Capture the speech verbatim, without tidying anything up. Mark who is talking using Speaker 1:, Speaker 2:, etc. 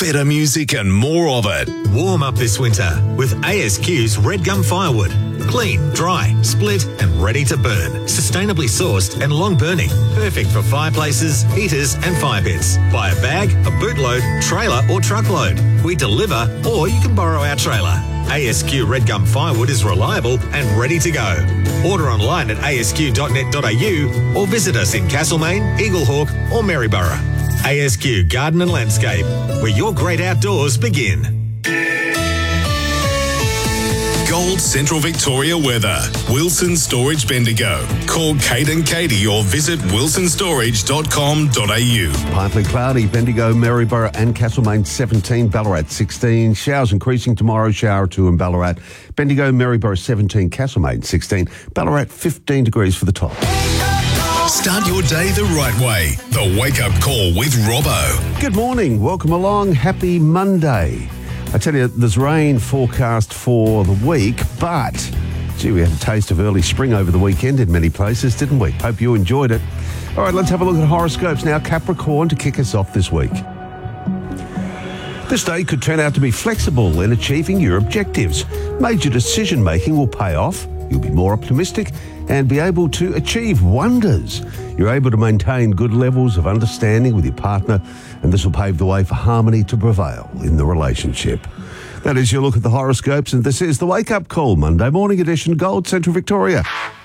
Speaker 1: better music and more of it.
Speaker 2: Warm up this winter with A S Q's Red Gum Firewood. Clean, dry, split and ready to burn. Sustainably sourced and long burning. Perfect for fireplaces, heaters and fire pits. Buy a bag, a bootload, trailer or truckload. We deliver or you can borrow our trailer. A S Q Red Gum Firewood is reliable and ready to go. Order online at a s q dot net dot a u or visit us in Castlemaine, Eaglehawk or Maryborough. A S Q Garden and Landscape, where your great outdoors begin.
Speaker 1: Gold Central Victoria weather. Wilson Storage Bendigo. Call Kate and Katie or visit wilson storage dot com dot a u.
Speaker 3: Partly cloudy, Bendigo, Maryborough and Castlemaine seventeen, Ballarat sixteen. Showers increasing tomorrow, shower two in Ballarat. Bendigo, Maryborough seventeen, Castlemaine sixteen. Ballarat fifteen degrees for the top.
Speaker 1: Start your day the right way. The Wake Up Call with Robbo.
Speaker 3: Good morning. Welcome along. Happy Monday. I tell you, there's rain forecast for the week, but, gee, we had a taste of early spring over the weekend in many places, didn't we? Hope you enjoyed it. All right, let's have a look at horoscopes now. Capricorn to kick us off this week. This day could turn out to be flexible in achieving your objectives. Major decision-making will pay off. You'll be more optimistic and be able to achieve wonders. You're able to maintain good levels of understanding with your partner, and this will pave the way for harmony to prevail in the relationship. That is your look at the horoscopes, and this is the Wake Up Call, Monday morning edition, Gold Central Victoria.